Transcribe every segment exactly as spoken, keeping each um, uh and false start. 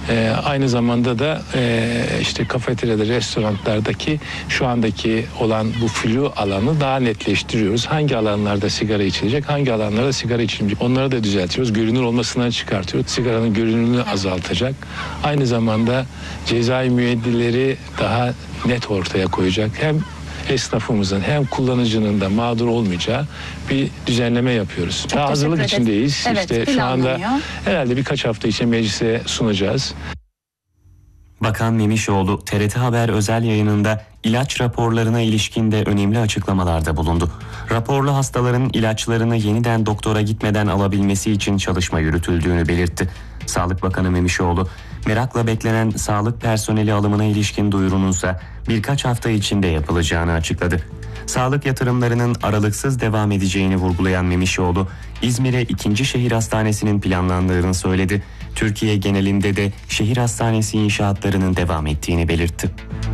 Ee, aynı zamanda da e, işte kafeteryada, restoranlardaki şu andaki olan bu flu alanı daha netleştiriyoruz. Hangi alanlarda sigara içilecek, hangi alanlarda sigara içilmeyecek, onları da düzeltiyoruz. Görünür olmasından çıkartıyoruz. Sigaranın görünürlüğünü azaltacak. Aynı zamanda cezai müeyyideleri daha net ortaya koyacak. Hem esnafımızın hem kullanıcının da mağdur olmayacağı bir düzenleme yapıyoruz. Çok Daha hazırlık ederiz. içindeyiz. Evet, işte şu anda planlanıyor. herhalde birkaç hafta içinde meclise sunacağız. Bakan Memişoğlu T R T Haber özel yayınında ilaç raporlarına ilişkin de önemli açıklamalarda bulundu. Raporlu hastaların ilaçlarını yeniden doktora gitmeden alabilmesi için çalışma yürütüldüğünü belirtti. Sağlık Bakanı Memişoğlu, merakla beklenen sağlık personeli alımına ilişkin duyurununsa birkaç hafta içinde yapılacağını açıkladı. Sağlık yatırımlarının aralıksız devam edeceğini vurgulayan Memişoğlu, İzmir'e ikinci şehir hastanesinin planlandığını söyledi. Türkiye genelinde de şehir hastanesi inşaatlarının devam ettiğini belirtti.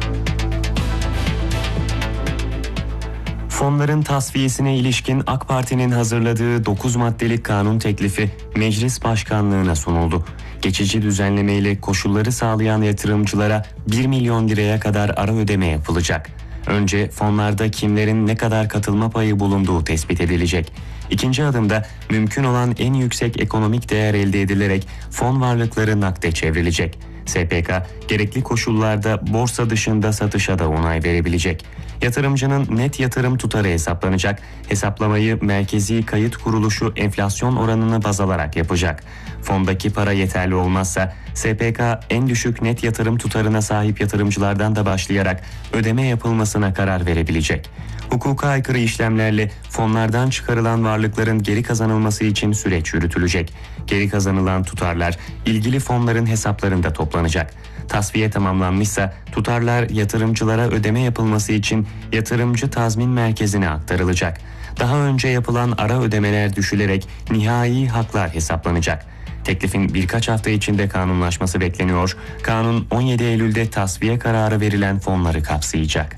Fonların tasfiyesine ilişkin AK Parti'nin hazırladığı dokuz maddelik kanun teklifi Meclis Başkanlığı'na sunuldu. Geçici düzenlemeyle koşulları sağlayan yatırımcılara bir milyon liraya kadar ara ödeme yapılacak. Önce fonlarda kimlerin ne kadar katılma payı bulunduğu tespit edilecek. İkinci adımda mümkün olan en yüksek ekonomik değer elde edilerek fon varlıkları nakde çevrilecek. S P K gerekli koşullarda borsa dışında satışa da onay verebilecek. Yatırımcının net yatırım tutarı hesaplanacak. Hesaplamayı Merkezi Kayıt Kuruluşu enflasyon oranını baz alarak yapacak. Fondaki para yeterli olmazsa S P K en düşük net yatırım tutarına sahip yatırımcılardan da başlayarak ödeme yapılmasına karar verebilecek. Hukuka aykırı işlemlerle fonlardan çıkarılan varlıkların geri kazanılması için süreç yürütülecek. Geri kazanılan tutarlar ilgili fonların hesaplarında toplanacak. Tasfiye tamamlanmışsa tutarlar yatırımcılara ödeme yapılması için yatırımcı tazmin merkezine aktarılacak. Daha önce yapılan ara ödemeler düşülerek nihai haklar hesaplanacak. Teklifin birkaç hafta içinde kanunlaşması bekleniyor. Kanun on yedi Eylül'de tasfiye kararı verilen fonları kapsayacak.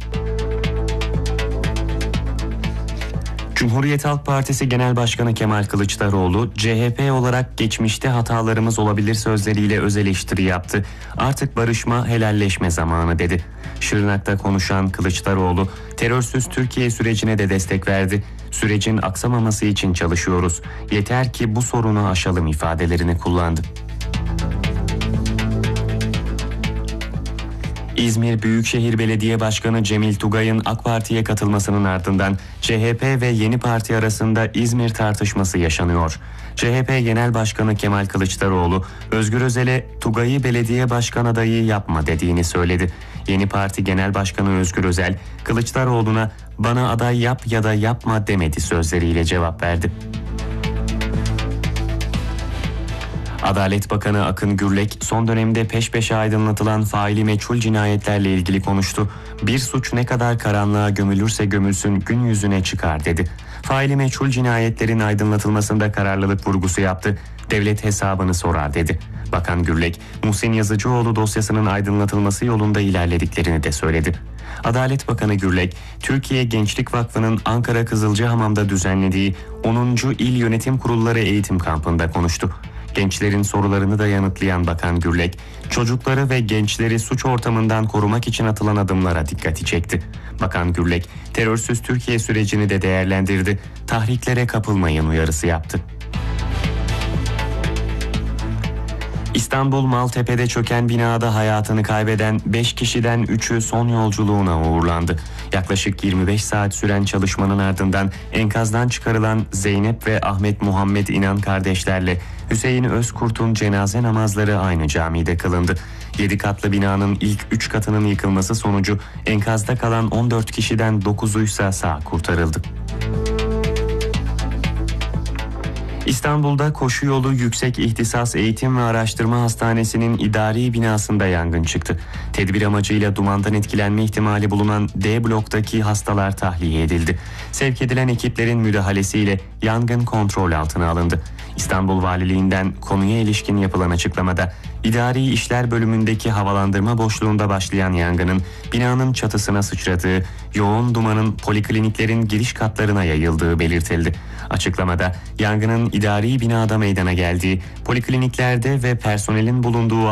Cumhuriyet Halk Partisi Genel Başkanı Kemal Kılıçdaroğlu, C H P olarak geçmişte hatalarımız olabilir sözleriyle öz eleştiri yaptı. Artık barışma, helalleşme zamanı dedi. Şırnak'ta konuşan Kılıçdaroğlu, terörsüz Türkiye sürecine de destek verdi. Sürecin aksamaması için çalışıyoruz. Yeter ki bu sorunu aşalım ifadelerini kullandı. İzmir Büyükşehir Belediye Başkanı Cemil Tugay'ın AK Parti'ye katılmasının ardından C H P ve Yeni Parti arasında İzmir tartışması yaşanıyor. C H P Genel Başkanı Kemal Kılıçdaroğlu, Özgür Özel'e Tugay'ı belediye başkan adayı yapma dediğini söyledi. Yeni Parti Genel Başkanı Özgür Özel, Kılıçdaroğlu'na bana aday yap ya da yapma demedi sözleriyle cevap verdi. Adalet Bakanı Akın Gürlek son dönemde peş peşe aydınlatılan faili meçhul cinayetlerle ilgili konuştu. Bir suç ne kadar karanlığa gömülürse gömülsün gün yüzüne çıkar dedi. Faili meçhul cinayetlerin aydınlatılmasında kararlılık vurgusu yaptı. Devlet hesabını sorar dedi. Bakan Gürlek, Muhsin Yazıcıoğlu dosyasının aydınlatılması yolunda ilerlediklerini de söyledi. Adalet Bakanı Gürlek, Türkiye Gençlik Vakfı'nın Ankara Kızılcahamam'da düzenlediği onuncu İl Yönetim Kurulları Eğitim Kampı'nda konuştu. Gençlerin sorularını da yanıtlayan Bakan Gürlek, çocukları ve gençleri suç ortamından korumak için atılan adımlara dikkati çekti. Bakan Gürlek, terörsüz Türkiye sürecini de değerlendirdi, tahriklere kapılmayın uyarısı yaptı. İstanbul Maltepe'de çöken binada hayatını kaybeden beş kişiden üçü son yolculuğuna uğurlandı. Yaklaşık yirmi beş saat süren çalışmanın ardından enkazdan çıkarılan Zeynep ve Ahmet Muhammed İnan kardeşlerle Hüseyin Özkurt'un cenaze namazları aynı camide kılındı. yedi katlı binanın ilk üç katının yıkılması sonucu enkazda kalan on dört kişiden dokuzuysa sağ kurtarıldı. İstanbul'da Koşu Yolu Yüksek İhtisas Eğitim ve Araştırma Hastanesi'nin idari binasında yangın çıktı. Tedbir amacıyla dumandan etkilenme ihtimali bulunan D bloktaki hastalar tahliye edildi. Sevk edilen ekiplerin müdahalesiyle yangın kontrol altına alındı. İstanbul Valiliğinden konuya ilişkin yapılan açıklamada İdari İşler Bölümündeki havalandırma boşluğunda başlayan yangının binanın çatısına sıçradığı, yoğun dumanın polikliniklerin giriş katlarına yayıldığı belirtildi. Açıklamada yangının idari binada meydana geldiği, polikliniklerde ve personelin bulunduğu